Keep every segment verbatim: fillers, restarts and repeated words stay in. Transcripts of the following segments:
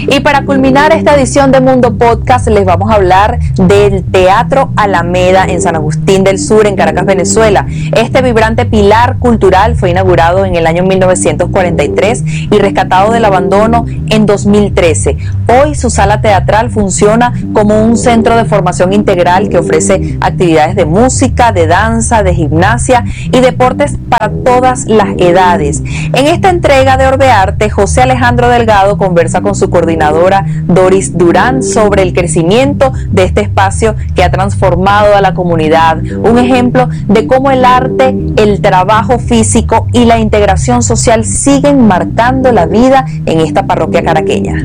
Y para culminar esta edición de Mundo Podcast, les vamos a hablar del Teatro Alameda en San Agustín del Sur, en Caracas, Venezuela. Este vibrante pilar cultural fue inaugurado en el año mil novecientos cuarenta y tres y rescatado del abandono en dos mil trece. Hoy su sala teatral funciona como un centro de formación integral que ofrece actividades de música, de danza, de gimnasia y deportes para todas las edades. En esta entrega de Orbearte, José Alejandro Delgado conversa con su coordinadora Doris Durán sobre el crecimiento de este espacio que ha transformado a la comunidad. Un ejemplo de cómo el arte, el trabajo físico y la integración social siguen marcando la vida en esta parroquia caraqueña.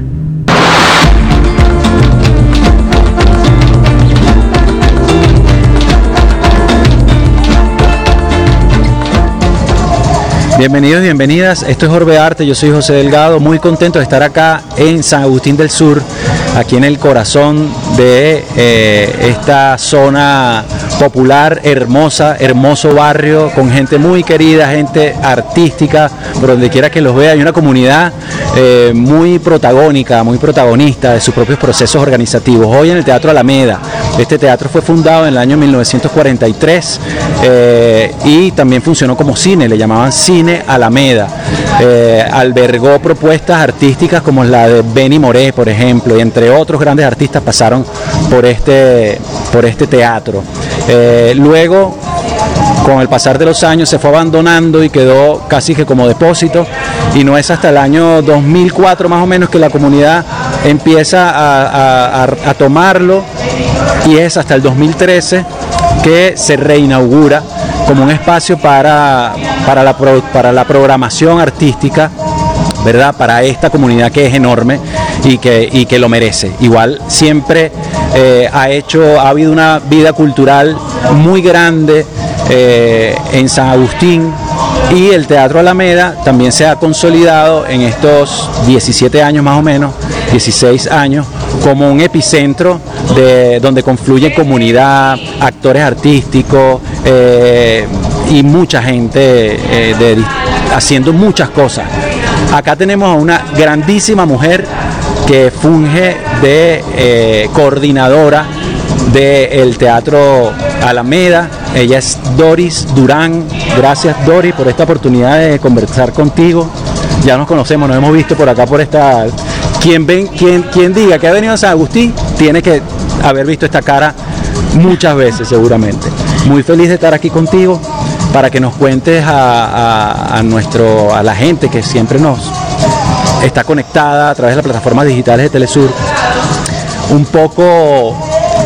Bienvenidos, bienvenidas, esto es Orbearte, yo soy José Delgado, muy contento de estar acá en San Agustín del Sur, aquí en el corazón de eh, esta zona popular, hermosa, hermoso barrio, con gente muy querida, gente artística, por donde quiera que los vea. Hay una comunidad eh, muy protagónica, muy protagonista de sus propios procesos organizativos. Hoy en el Teatro Alameda, este teatro fue fundado en el año mil novecientos cuarenta y tres eh, y también funcionó como cine, le llamaban Cine Alameda. Eh, albergó propuestas artísticas como la de Benny Moré, por ejemplo, y entre otros grandes artistas pasaron por este, por este teatro. Eh, luego, con el pasar de los años, se fue abandonando y quedó casi que como depósito, y no es hasta el año dos mil cuatro más o menos que la comunidad empieza a, a, a tomarlo, y es hasta el dos mil trece que se reinaugura como un espacio para, para, la, pro, para la programación artística, ¿verdad? Para esta comunidad que es enorme y que, y que lo merece. Igual siempre eh, ha hecho, ha habido una vida cultural muy grande eh, en San Agustín, y el Teatro Alameda también se ha consolidado en estos diecisiete años más o menos, dieciséis años, como un epicentro de donde confluye comunidad, actores artísticos eh, y mucha gente eh, de, haciendo muchas cosas. Acá tenemos a una grandísima mujer que funge de eh, coordinadora del Teatro Alameda. Ella es Doris Durán. Gracias, Doris, por esta oportunidad de conversar contigo. Ya nos conocemos, nos hemos visto por acá, por esta... Quien, ven, quien, quien diga que ha venido a San Agustín tiene que haber visto esta cara muchas veces seguramente. Muy feliz de estar aquí contigo para que nos cuentes a, a, a, nuestro, a la gente que siempre nos está conectada a través de las plataformas digitales de Telesur, un poco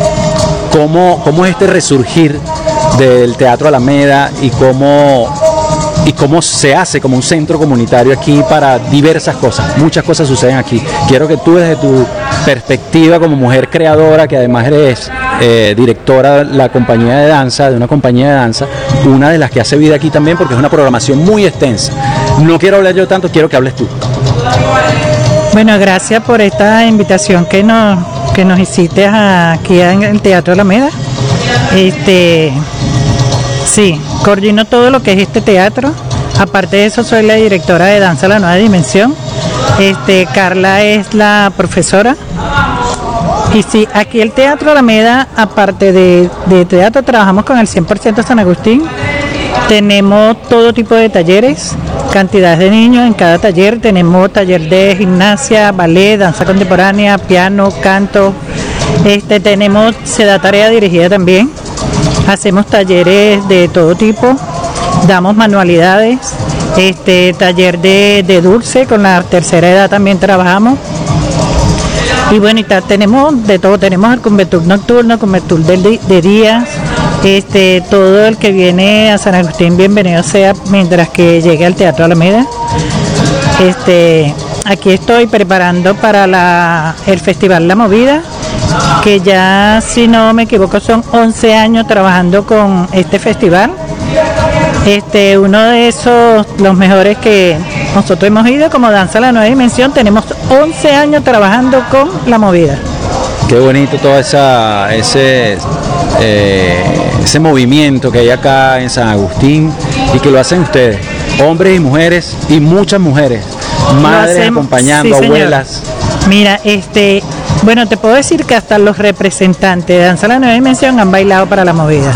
cómo, cómo es este resurgir del Teatro Alameda y cómo, y cómo se hace como un centro comunitario aquí para diversas cosas. Muchas cosas suceden aquí. Quiero que tú, desde tu perspectiva como mujer creadora, que además eres eh, directora de la compañía de danza, de una compañía de danza, una de las que hace vida aquí también, porque es una programación muy extensa. No quiero hablar yo tanto, quiero que hables tú. Bueno, gracias por esta invitación que nos, que nos hiciste aquí en el Teatro Alameda. Este, sí, coordino todo lo que es este teatro. Aparte de eso, soy la directora de Danza La Nueva Dimensión. Este, Carla es la profesora. Y sí, aquí el Teatro Alameda, aparte de, de teatro, trabajamos con el cien por ciento San Agustín. Tenemos todo tipo de talleres, cantidades de niños en cada taller. Tenemos taller de gimnasia, ballet, danza contemporánea, piano, canto. Este, tenemos, se da tarea dirigida también. Hacemos talleres de todo tipo, damos manualidades, este, taller de, de dulce, con la tercera edad también trabajamos. Y bueno, y tal, tenemos de todo, tenemos el Convertur nocturno, Convertur de, de días. Este, todo el que viene a San Agustín, bienvenido sea mientras que llegue al Teatro Alameda. Este, aquí estoy preparando para la, el Festival La Movida, que ya, si no me equivoco, son once años trabajando con este festival. Este, uno de esos, los mejores que nosotros hemos ido como Danza La Nueva Dimensión, tenemos once años trabajando con La Movida. Qué bonito todo esa, ese, eh, ese movimiento que hay acá en San Agustín, y que lo hacen ustedes, hombres y mujeres, y muchas mujeres, madres hacemos, acompañando, sí, abuelas. Mira, este, bueno, te puedo decir que hasta los representantes de Danza a la Nueva Dimensión han bailado para la movida.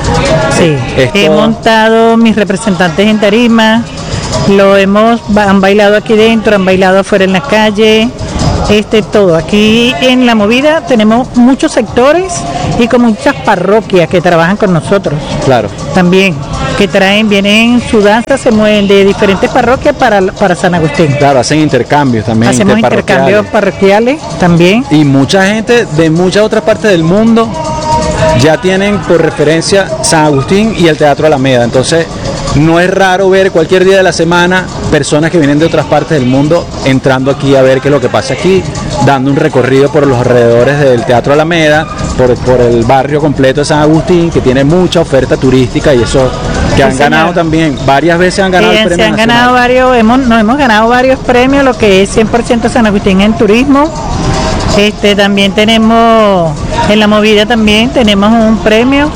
Sí, Esto... he montado mis representantes en tarima, lo hemos, han bailado aquí dentro, han bailado afuera en la calle, este todo. Aquí en la movida tenemos muchos sectores y con muchas parroquias que trabajan con nosotros. Claro. También, que traen, vienen su danza, se mueven de diferentes parroquias para, para San Agustín. Claro, hacen intercambios también. Hacemos intercambios parroquiales también. Y mucha gente de muchas otras partes del mundo ya tienen por referencia San Agustín y el Teatro Alameda. Entonces, no es raro ver cualquier día de la semana personas que vienen de otras partes del mundo entrando aquí a ver qué es lo que pasa aquí, dando un recorrido por los alrededores del Teatro Alameda, por, por el barrio completo de San Agustín, que tiene mucha oferta turística y eso que sí, han señor. ganado también, varias veces han ganado sí, el premio se han nacional. ganado varios, hemos, nos hemos ganado varios premios, lo que es cien por ciento San Agustín en turismo. Este, también tenemos, en la movida también tenemos un premio.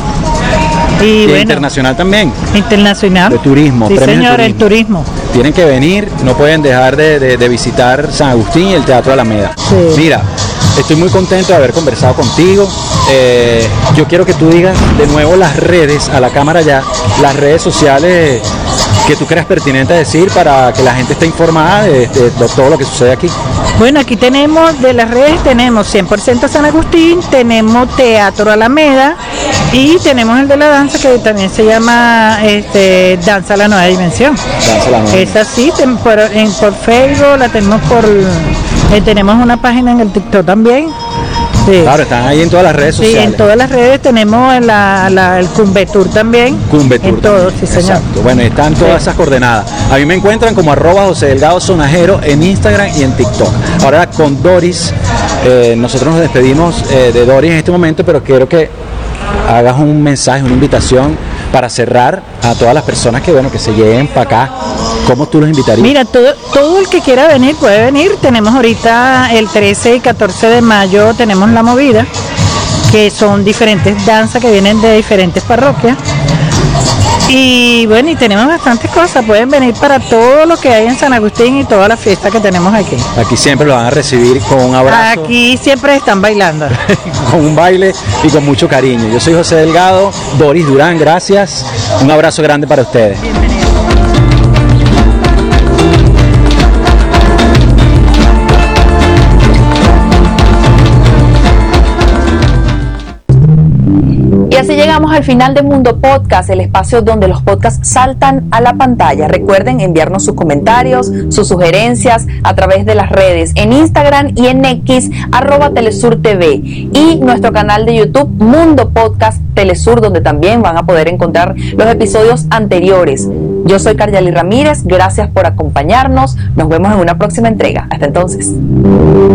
Y, Y bueno, internacional también. Internacional. De turismo. Sí, premios de señor, el turismo. Tienen que venir, no pueden dejar de, de, de visitar San Agustín y el Teatro Alameda. Sí. Mira, estoy muy contento de haber conversado contigo. Eh, yo quiero que tú digas de nuevo las redes, a la cámara ya, las redes sociales que tú creas pertinente decir para que la gente esté informada de, de, de todo lo que sucede aquí. Bueno, aquí tenemos, de las redes tenemos cien por ciento San Agustín, tenemos Teatro Alameda y tenemos el de la danza que también se llama este, Danza a la Nueva Dimensión. Danza a la Nueva Es así, ten, por, en, por Facebook, la tenemos por, eh, tenemos una página en el TikTok también. Sí. Claro, están ahí en todas las redes sociales. Sí, en todas las redes tenemos la, la, el Cumbetur también. Cumbetur. En todos, sí, señor. Exacto. Bueno, están todas Sí. esas coordenadas. A mí me encuentran como arroba José Delgado Sonajero en Instagram y en TikTok. Ahora con Doris, eh, nosotros nos despedimos eh, de Doris en este momento, pero quiero que hagas un mensaje, una invitación para cerrar a todas las personas que, bueno, que se lleguen para acá. ¿Cómo tú los invitarías? Mira, todo, todo el que quiera venir puede venir. Tenemos ahorita el trece y catorce de mayo, tenemos la movida, que son diferentes danzas que vienen de diferentes parroquias. Y bueno, y tenemos bastantes cosas. Pueden venir para todo lo que hay en San Agustín y todas las fiestas que tenemos aquí. Aquí siempre lo van a recibir con un abrazo. Aquí siempre están bailando. Con un baile y con mucho cariño. Yo soy José Delgado, Doris Durán, gracias. Un abrazo grande para ustedes. Y así llegamos al final de Mundo Podcast, el espacio donde los podcasts saltan a la pantalla. Recuerden enviarnos sus comentarios, sus sugerencias a través de las redes, en Instagram y en X, arroba Telesur T V, y nuestro canal de YouTube, Mundo Podcast Telesur, donde también van a poder encontrar los episodios anteriores. Yo soy Karyali Ramírez, gracias por acompañarnos, nos vemos en una próxima entrega. Hasta entonces.